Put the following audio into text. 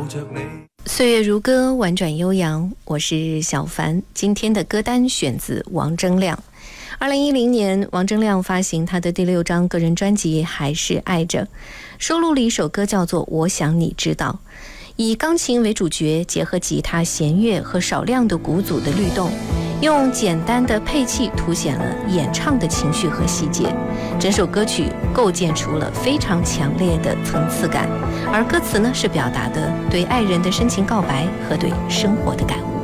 岁月如歌，婉转悠扬。我是小凡，今天的歌单选自王铮亮。2010年，王铮亮发行他的第6张个人专辑《还是爱着》，收录了一首歌叫做《我想你知道》，以钢琴为主角，结合吉他、弦乐和少量的鼓组的律动，用简单的配器凸显了演唱的情绪和细节。整首歌曲构建出了非常强烈的层次感，而歌词呢是表达的对爱人的深情告白和对生活的感悟。